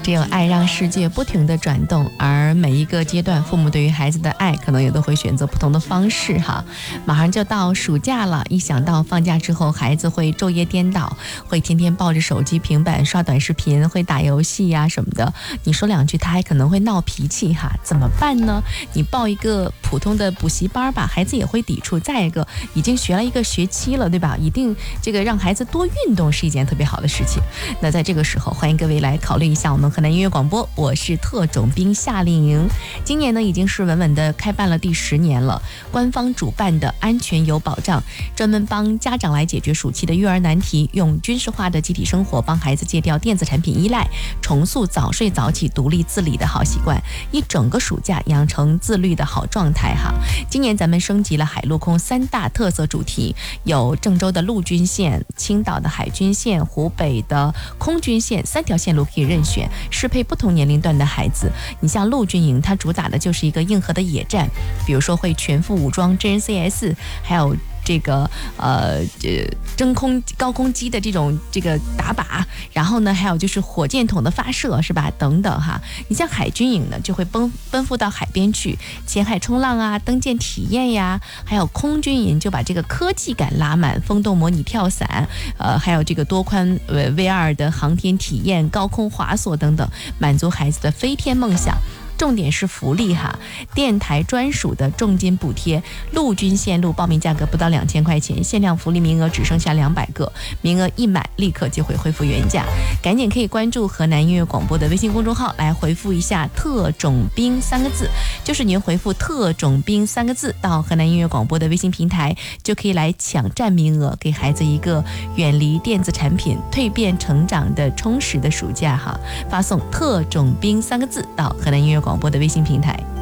只有爱让世界不停地转动，而每一个阶段父母对于孩子的爱可能也都会选择不同的方式哈。马上就到暑假了，一想到放假之后孩子会昼夜颠倒，会天天抱着手机平板刷短视频，会打游戏呀什么的，你说两句他还可能会闹脾气哈，怎么办呢？你报一个普通的补习班吧，孩子也会抵触。再一个已经学了一个学期了，对吧？一定这个让孩子多运动是一件特别好的事情。那在这个时候，欢迎各位来考虑一下我们河南音乐广播，我是特种兵夏令营。今年呢已经是稳稳的开办了第10年了，官方主办的安全有保障，专门帮家长来解决暑期的育儿难题，用军事化的集体生活帮孩子戒掉电子产品依赖，重塑早睡早起独立自理的好习惯，一整个暑假养成自律的好状态哈。今年咱们升级了海陆空3大特色主题，有郑州的陆军线、青岛的海军线、湖北的空军线，3条线路可以任选，适配不同年龄段的孩子。你像陆军营，它主打的就是一个硬核的野战，比如说会全副武装真人 CS， 还有这个真空高空机的这个打靶，然后呢还有就是火箭筒的发射是吧，等等哈。你像海军营呢就会奔赴到海边去潜海冲浪啊，登舰体验呀，还有空军营就把这个科技感拉满，风洞模拟跳伞，还有这个多宽VR 的航天体验，高空滑索等等，满足孩子的飞天梦想。重点是福利哈，电台专属的重金补贴，陆军线路报名价格不到2000块钱，限量福利名额只剩下200个，名额一满立刻就会恢复原价，赶紧可以关注河南音乐广播的微信公众号来回复一下特种兵3个字，就是您回复特种兵3个字到河南音乐广播的微信平台，就可以来抢占名额，给孩子一个远离电子产品蜕变成长的充实的暑假哈。发送特种兵3个字到河南音乐广播的微信平台。